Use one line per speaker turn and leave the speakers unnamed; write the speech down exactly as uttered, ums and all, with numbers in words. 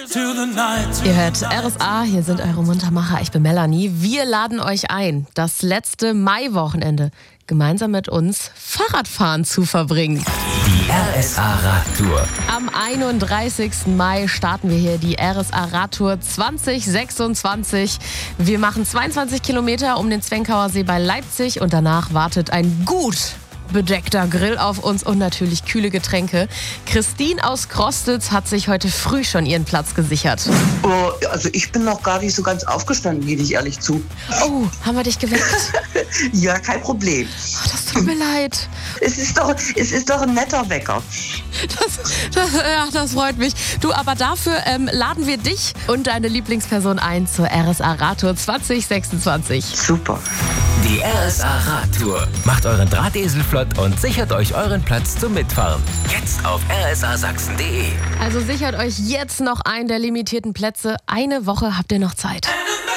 Ihr hört R S A, hier sind eure Muntermacher, ich bin Melanie. Wir laden euch ein, das letzte Maiwochenende gemeinsam mit uns Fahrradfahren zu verbringen.
Die R S A Radtour.
Am einunddreißigsten Mai starten wir hier die R S A Radtour zwanzig sechsundzwanzig. Wir machen zweiundzwanzig Kilometer um den Zwenkauer See bei Leipzig und danach wartet ein gut bedeckter Grill auf uns und natürlich kühle Getränke. Christine aus Krostitz hat sich heute früh schon ihren Platz gesichert.
Oh, also ich bin noch gar nicht so ganz aufgestanden, gebe ich ehrlich zu.
Oh, haben wir dich geweckt?
Ja, kein Problem.
Oh, das tut mir leid.
Es ist doch, es ist doch ein netter Wecker.
Das, das, ja, das freut mich. Du, aber dafür ähm, laden wir dich und deine Lieblingsperson ein zur R S A Radtour zwanzig sechsundzwanzig.
Super.
Die R S A Radtour. Macht euren Drahtesel flott und sichert euch euren Platz zum Mitfahren. Jetzt auf r s a sachsen punkt de.
Also sichert euch jetzt noch einen der limitierten Plätze. Eine Woche habt ihr noch Zeit.